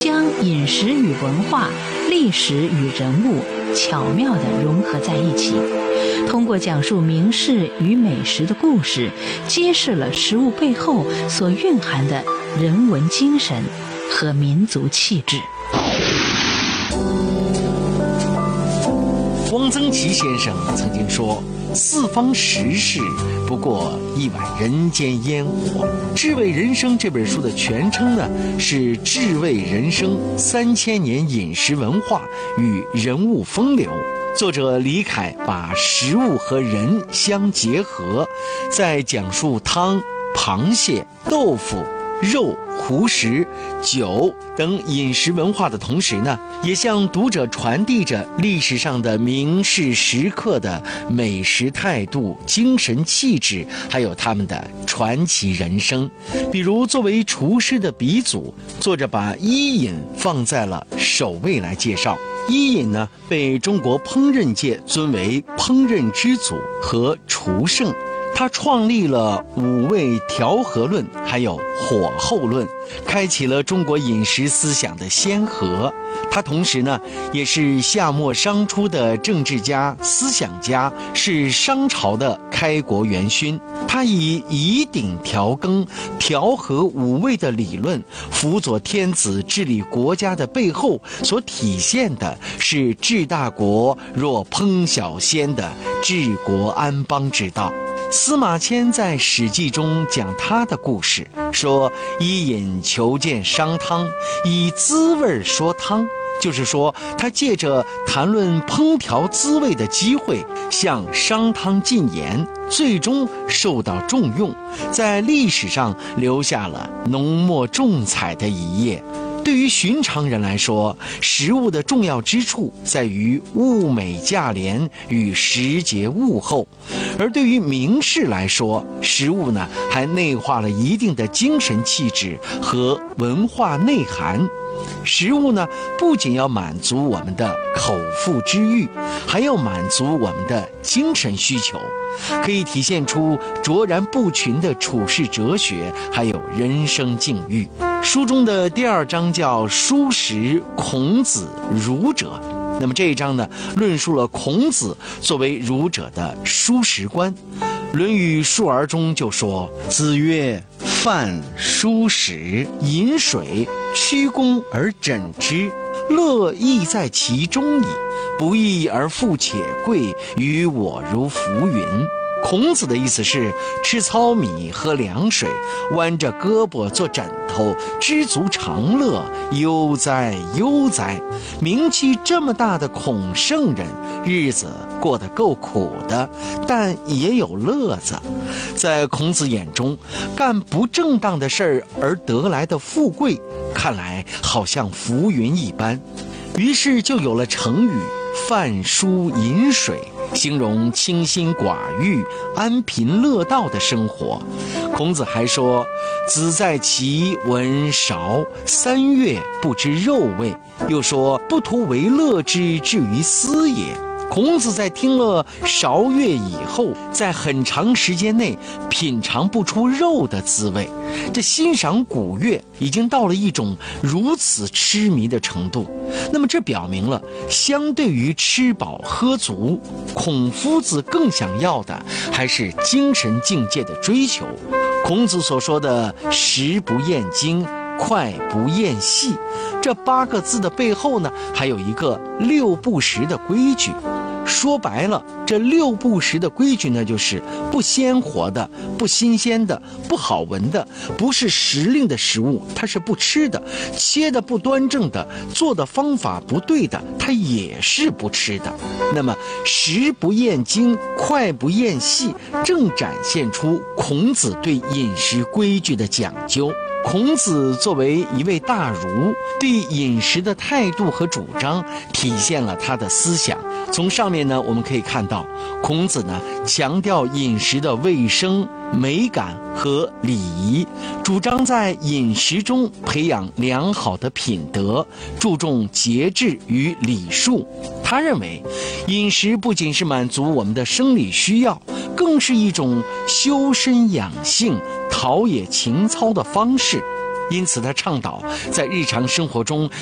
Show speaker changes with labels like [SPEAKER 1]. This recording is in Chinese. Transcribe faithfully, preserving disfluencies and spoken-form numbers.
[SPEAKER 1] 将饮食与文化、历史与人物巧妙地融合在一起，通过讲述名士与美食的故事，揭示了食物背后所蕴含的人文精神和民族气质。
[SPEAKER 2] 汪曾祺先生曾经说，四方食事，不过一碗人间烟火。智味人生这本书的全称呢是智味人生三千年饮食文化与人物风流。作者李凯把食物和人相结合，在讲述汤、螃蟹、豆腐、肉、胡食、酒等饮食文化的同时呢，也向读者传递着历史上的名士食客的美食态度、精神气质，还有他们的传奇人生。比如作为厨师的鼻祖，作者把伊尹放在了首位来介绍。伊尹呢，被中国烹饪界尊为烹饪之祖和厨圣。他创立了五味调和论，还有火候论，开启了中国饮食思想的先河。他同时呢，也是夏末商初的政治家、思想家，是商朝的开国元勋。他以以鼎调羹、调和五味的理论，辅佐天子治理国家的背后，所体现的是治大国若烹小鲜的治国安邦之道。司马迁在《史记》中讲他的故事，说伊尹求见商汤，以滋味说汤，就是说他借着谈论烹调滋味的机会，向商汤进言，最终受到重用，在历史上留下了浓墨重彩的一页。对于寻常人来说，食物的重要之处在于物美价廉与时节物候，而对于名士来说，食物呢还内化了一定的精神气质和文化内涵。食物呢不仅要满足我们的口腹之欲，还要满足我们的精神需求，可以体现出卓然不群的处世哲学，还有人生境遇。书中的第二章叫蔬食孔子儒者，那么这一章呢，论述了孔子作为儒者的蔬食观。论语述而中就说，子曰，饭蔬食，饮水，曲肱而枕之，乐亦在其中矣，不义而富且贵，于我如浮云。孔子的意思是，吃糙米，喝凉水，弯着胳膊做枕头，知足常乐，悠哉悠哉。名气这么大的孔圣人，日子过得够苦的，但也有乐子。在孔子眼中，干不正当的事儿而得来的富贵，看来好像浮云一般。于是就有了成语饭蔬饮水，形容清心寡欲、安贫乐道的生活。孔子还说，子在其闻韶，三月不知肉味，又说，不图为乐之至于斯也。孔子在听了韶乐以后，在很长时间内品尝不出肉的滋味，这欣赏古乐已经到了一种如此痴迷的程度。那么这表明了，相对于吃饱喝足，孔夫子更想要的还是精神境界的追求。孔子所说的食不厌精，脍不厌细，这八个字的背后呢，还有一个六不食的规矩。说白了，这六不食的规矩呢，就是不鲜活的、不新鲜的、不好闻的，不是时令的食物，它是不吃的；切的不端正的，做的方法不对的，它也是不吃的。那么食不厌精，脍不厌细，正展现出孔子对饮食规矩的讲究。孔子作为一位大儒，对饮食的态度和主张体现了他的思想。从上面呢，我们可以看到，孔子呢强调饮食的卫生、美感和礼仪，主张在饮食中培养良好的品德，注重节制与礼数。他认为，饮食不仅是满足我们的生理需要，更是一种修身养性、陶冶情操的方式。 因此他倡导在日常生活中